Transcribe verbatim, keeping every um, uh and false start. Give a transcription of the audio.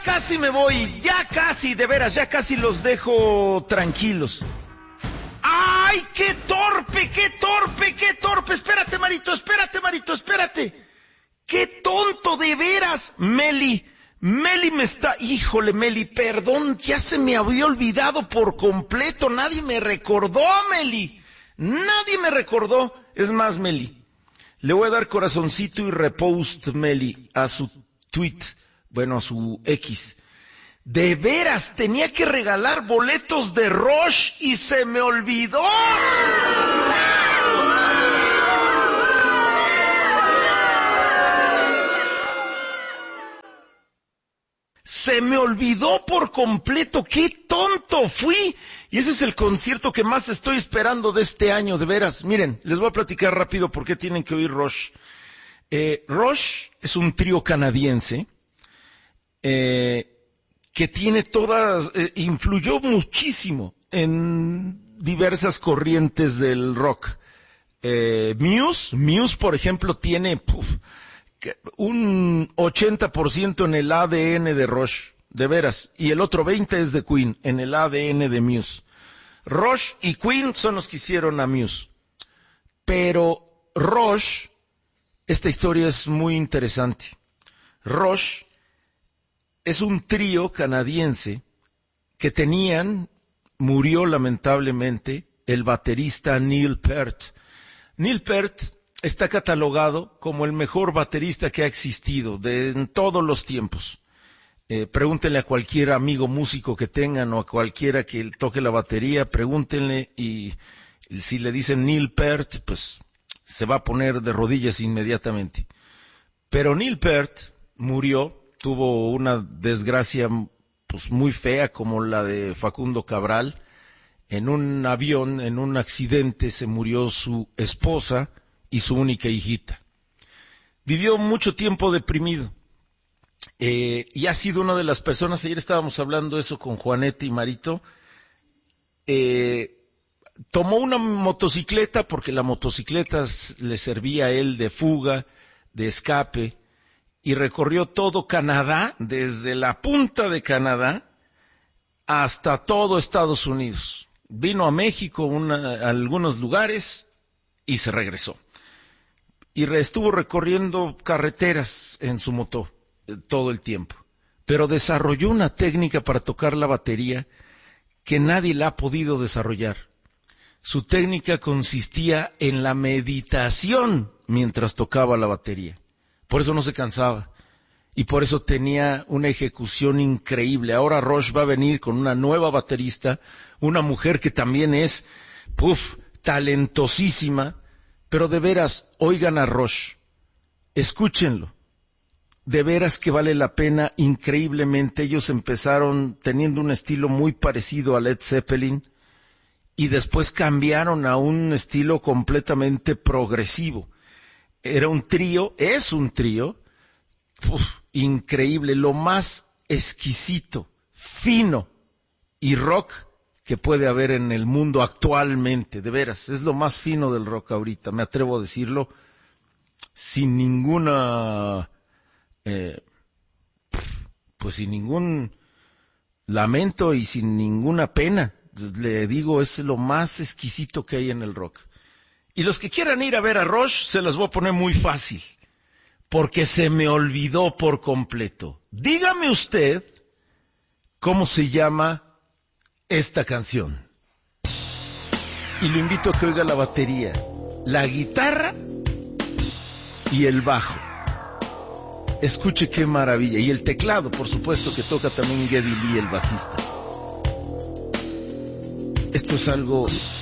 casi me voy, ya casi, de veras, ya casi los dejo tranquilos. ¡Ay, qué torpe, qué torpe, qué torpe! Espérate, Marito, espérate, Marito, espérate. ¡Qué tonto, de veras! Meli, Meli me está... Híjole, Meli, perdón, ya se me había olvidado por completo. Nadie me recordó, Meli. Nadie me recordó. Es más, Meli, le voy a dar corazoncito y repost, Meli, a su tweet, bueno, a su X. De veras, tenía que regalar boletos de Rush y se me olvidó. Se me olvidó por completo, qué tonto fui. Y ese es el concierto que más estoy esperando de este año, de veras. Miren, les voy a platicar rápido por qué tienen que oír Rush. Eh, Rush es un trío canadiense, eh, que tiene todas, eh, influyó muchísimo en diversas corrientes del rock. Eh, Muse, Muse por ejemplo tiene puf, un ochenta por ciento en el A D N de Rush, de veras, y el otro veinte es de Queen, en el A D N de Muse. Rush y Queen son los que hicieron a Muse. Pero Rush, esta historia es muy interesante. Rush es un trío canadiense que tenían, murió lamentablemente, el baterista Neil Peart. Neil Peart está catalogado como el mejor baterista que ha existido de, en todos los tiempos. Eh, pregúntenle a cualquier amigo músico que tengan o a cualquiera que toque la batería, pregúntenle y, y si le dicen Neil Peart, pues se va a poner de rodillas inmediatamente. Pero Neil Peart murió, tuvo una desgracia pues muy fea como la de Facundo Cabral. En un avión, en un accidente, se murió su esposa y su única hijita. Vivió mucho tiempo deprimido. Eh, y ha sido una de las personas, ayer estábamos hablando eso con Juanete y Marito, eh, tomó una motocicleta porque la motocicleta le servía a él de fuga, de escape, y recorrió todo Canadá, desde la punta de Canadá hasta todo Estados Unidos. Vino a México, una, a algunos lugares, y se regresó. Y re, estuvo recorriendo carreteras en su moto eh, todo el tiempo. Pero desarrolló una técnica para tocar la batería que nadie la ha podido desarrollar. Su técnica consistía en la meditación mientras tocaba la batería. Por eso no se cansaba. Y por eso tenía una ejecución increíble. Ahora Rush va a venir con una nueva baterista, una mujer que también es, puf, talentosísima. Pero de veras, oigan a Rush, escúchenlo. De veras que vale la pena increíblemente. Ellos empezaron teniendo un estilo muy parecido a Led Zeppelin y después cambiaron a un estilo completamente progresivo. Era un trío, es un trío, uf, increíble, lo más exquisito, fino y rock que puede haber en el mundo actualmente, de veras, es lo más fino del rock ahorita, me atrevo a decirlo, sin ninguna, eh, pues sin ningún lamento y sin ninguna pena, le digo, es lo más exquisito que hay en el rock. Y los que quieran ir a ver a Rush, se las voy a poner muy fácil, porque se me olvidó por completo. Dígame usted cómo se llama esta canción. Y lo invito a que oiga la batería, la guitarra y el bajo. Escuche qué maravilla. Y el teclado, por supuesto, que toca también Geddy Lee, el bajista. Esto es algo